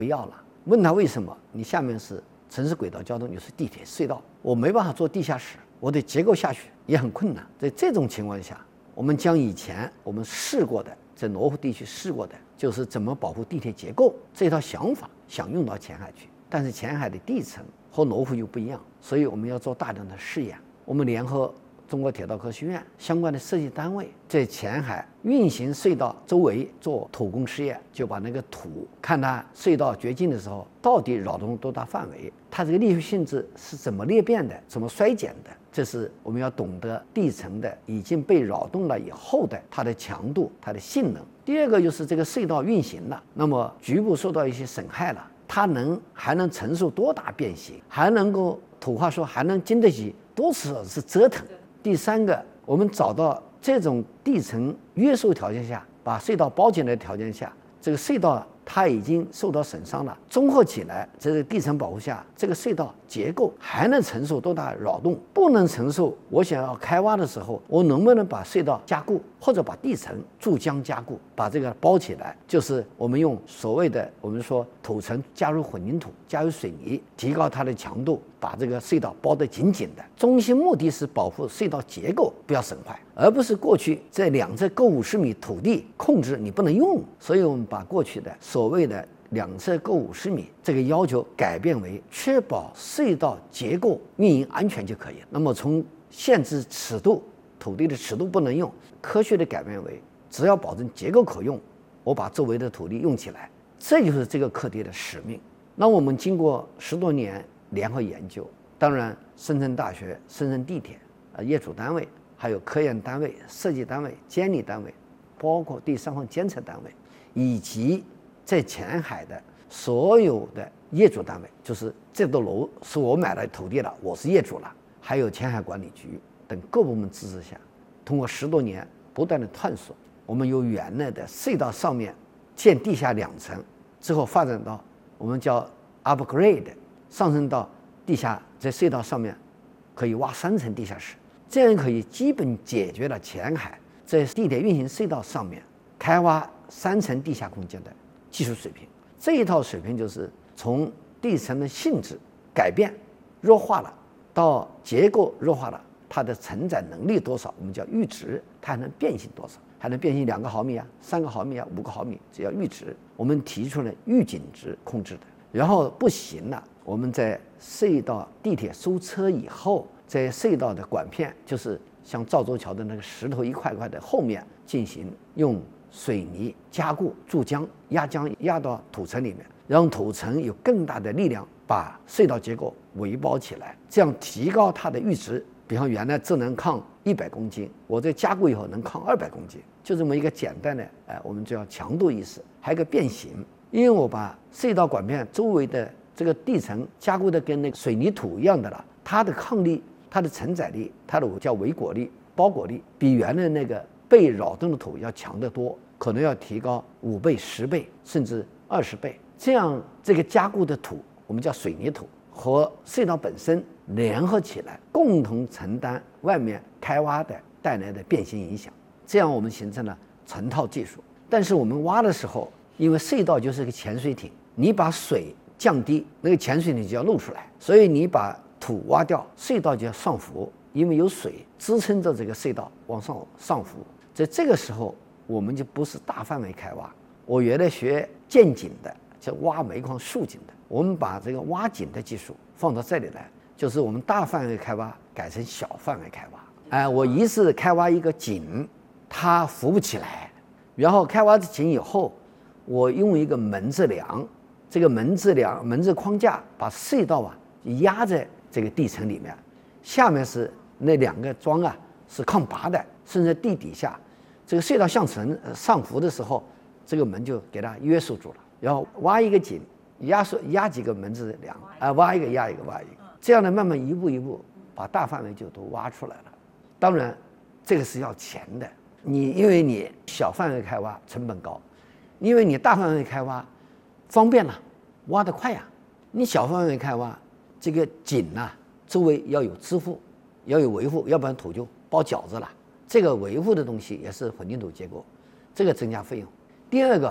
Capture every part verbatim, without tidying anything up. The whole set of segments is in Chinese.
不要了。问他为什么？你下面是城市轨道交通，你是地铁隧道，我没办法做地下室，我的结构下去也很困难。在这种情况下，我们将以前我们试过的，在罗湖地区试过的，就是怎么保护地铁结构这套想法，想用到前海去。但是前海的地层和罗湖又不一样，所以我们要做大量的试验。我们联合中国铁道科学院相关的设计单位，在前海运行隧道周围做土工试验，就把那个土看它隧道掘进的时候到底扰动多大范围，它这个力学性质是怎么裂变的，怎么衰减的。这是我们要懂得地层的已经被扰动了以后的它的强度、它的性能。第二个就是这个隧道运行了，那么局部受到一些损害了，它能还能承受多大变形，还能够土话说还能经得起多少次折腾。第三个，我们找到这种地层约束条件下，把隧道包起来的条件下，这个隧道它已经受到损伤了，综合起来，在这个地层保护下，这个隧道结构还能承受多大扰动？不能承受，我想要开挖的时候，我能不能把隧道加固，或者把地层注浆加固，把这个包起来？就是我们用所谓的我们说土层加入混凝土，加入水泥，提高它的强度，把这个隧道包得紧紧的。中心目的是保护隧道结构不要损坏，而不是过去在两侧各五十米土地控制你不能用。所以我们把过去的所谓的两侧各五十米这个要求改变为确保隧道结构运营安全就可以了。那么从限制尺度，土地的尺度不能用，科学的改变为只要保证结构可用，我把周围的土地用起来，这就是这个课题的使命。那我们经过十多年联合研究，当然深圳大学、深圳地铁啊业主单位，还有科研单位、设计单位、监理单位，包括第三方监测单位，以及在前海的所有的业主单位，就是这栋楼是我买了土地了，我是业主了，还有前海管理局等各部门支持下，通过十多年不断的探索，我们由原来的隧道上面建地下两层，之后发展到我们叫 upgrade， 上升到地下，在隧道上面可以挖三层地下室，这样可以基本解决了前海在地铁运行隧道上面开挖三层地下空间的技术水平。这一套水平就是从地层的性质改变弱化了，到结构弱化了，它的承载能力多少，我们叫阈值，它还能变形多少，还能变形两个毫米啊、三个毫米啊、五个毫米，这叫阈值。我们提出了预警值控制的，然后不行了，我们在隧道地铁收车以后，在隧道的管片，就是像赵州桥的那个石头一块块的后面进行用水泥加固、注浆、压浆压到土层里面，让土层有更大的力量把隧道结构围包起来，这样提高它的阈值。比方原来只能抗一百公斤，我在加固以后能抗二百公斤，就这么一个简单的，哎，我们叫强度意识。还有一个变形，因为我把隧道管片周围的这个地层加固的跟那个水泥土一样的了，它的抗力、它的承载力、它的我叫围裹力、包裹力，比原来那个被扰动的土要强得多，可能要提高五倍、十倍，甚至二十倍。这样这个加固的土，我们叫水泥土，和隧道本身联合起来，共同承担外面开挖的带来的变形影响。这样我们形成了成套技术。但是我们挖的时候，因为隧道就是个潜水艇，你把水降低，那个潜水艇就要露出来，所以你把土挖掉，隧道就要上浮，因为有水支撑着这个隧道往上上浮。在这个时候，我们就不是大范围开挖。我原来学建井的，叫挖煤矿竖井的，我们把这个挖井的技术放到这里来，就是我们大范围开挖改成小范围开挖。哎，我一次开挖一个井，它浮不起来，然后开挖井以后，我用一个门字梁，这个门字梁门字框架把隧道啊压在这个地层里面，下面是那两个桩啊是抗拔的，甚至地底下这个隧道向层上浮的时候，这个门就给它约束住了。然后挖一个井，压缩压几个门字梁，啊，挖一个压一个挖一个，这样呢慢慢一步一步把大范围就都挖出来了。当然，这个是要钱的。你因为你小范围开挖成本高，因为你大范围开挖方便了，挖得快呀。你小范围开挖，这个井啊周围要有支付，要有维护，要不然土就包饺子了。这个维护的东西也是混凝土结构，这个增加费用。第二个，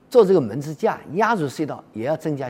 做这个门支架压入隧道也要增加